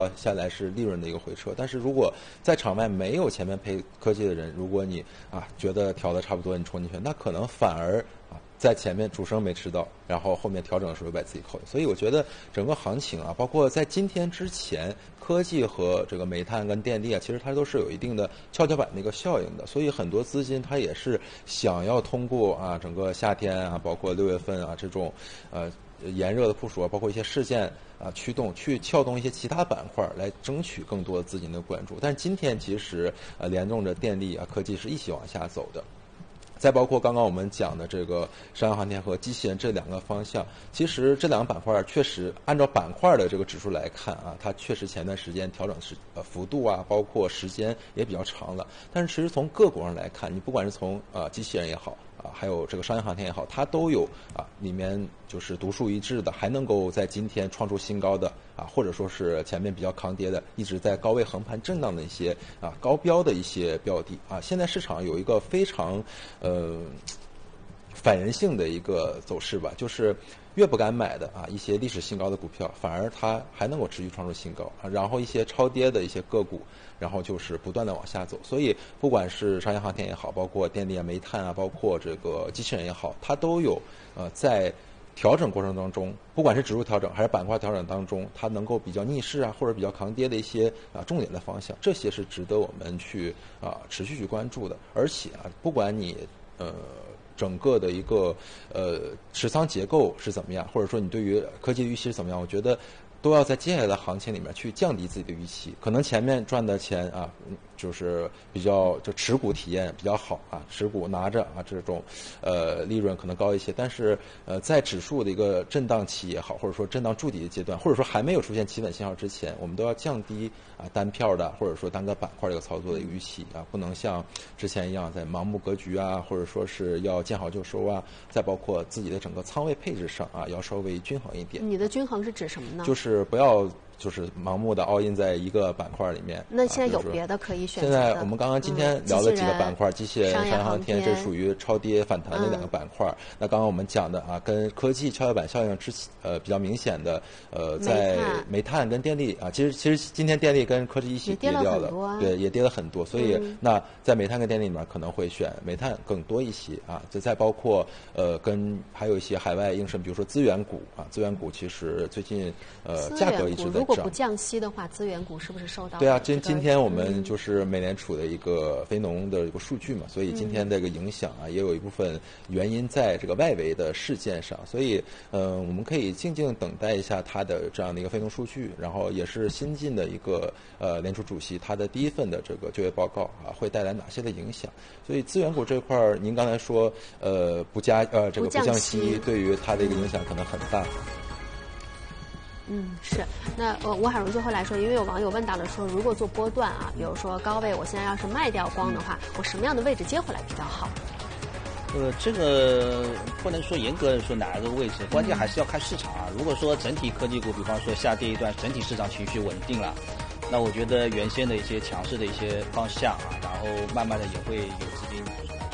下来是利润的一个回撤。但是如果在场外没有前面配科技的人，如果你觉得调的差不多，你冲进去，那可能反而在前面主升没吃到，然后后面调整的时候又把自己扣。所以我觉得整个行情包括在今天之前，科技和这个煤炭跟电力其实它都是有一定的跷跷板的一个效应的。所以很多资金它也是想要通过整个夏天包括6月份这种炎热的部署包括一些事件驱动去撬动一些其他板块来争取更多资金的关注。但是今天其实联动着电力科技是一起往下走的。再包括刚刚我们讲的这个商业航天和机器人这两个方向，其实这两个板块确实按照板块的这个指数来看它确实前段时间调整幅度包括时间也比较长了。但是其实从个股上来看，你不管是从机器人也好还有这个商业航天也好，它都有里面就是独树一帜的，还能够在今天创出新高的或者说是前面比较抗跌的，一直在高位横盘震荡的一些高标的一些标的现在市场有一个非常反人性的一个走势吧，就是越不敢买的一些历史新高的股票，反而它还能够持续创出新高然后一些超跌的一些个股，然后就是不断的往下走。所以不管是商业航天也好，包括电力煤炭包括这个机器人也好，它都有在调整过程当中，不管是指数调整还是板块调整当中，它能够比较逆势或者比较抗跌的一些重点的方向，这些是值得我们去持续去关注的。而且不管你整个的一个持仓结构是怎么样，或者说你对于科技的预期是怎么样，我觉得都要在接下来的行情里面去降低自己的预期。可能前面赚的钱就是比较就持股体验比较好持股拿着这种利润可能高一些。但是在指数的一个震荡期也好，或者说震荡筑底的阶段，或者说还没有出现企稳信号之前，我们都要降低单票的或者说单个板块这个操作的一个预期不能像之前一样在盲目格局或者说是要见好就收再包括自己的整个仓位配置上要稍微均衡一点。 你的均衡是指什么呢？ 就是不要就是盲目的 all in 在一个板块里面。 那现在有别的可以选择的？ 现在我们刚刚今天聊了几个板块，机器人、商业航天，这属于超跌反弹的两个板块。那刚刚我们讲的跟科技跷跷板效应比较明显的在煤炭跟电力其实今天电力跟科技一起跌掉了，对，也跌了很多。所以那在煤炭跟电力里面可能会选煤炭更多一些再包括跟还有一些海外应声，比如说资源股资源股其实最近价格一直在涨。 如果不降息的话，资源股是不是受到？ 对今天我们就是美联储的一个非农的一个数据嘛，所以今天这个影响也有一部分原因在这个外围的事件上。所以我们可以静静等待一下它的这样的一个非农数据，然后也是新进的一个联储主席他的第一份的这个就业报告会带来哪些的影响。所以资源股这块您刚才说不降息对于它的一个影响可能很大。 是。那吴海荣最后来说，因为有网友问到了说，如果做波段比如说高位，我现在要是卖掉光的话，我什么样的位置接回来比较好？ 这个不能说严格的说哪一个位置，关键还是要看市场如果说整体科技股，比方说下跌一段，整体市场情绪稳定了，那我觉得原先的一些强势的一些方向然后慢慢的也会有资金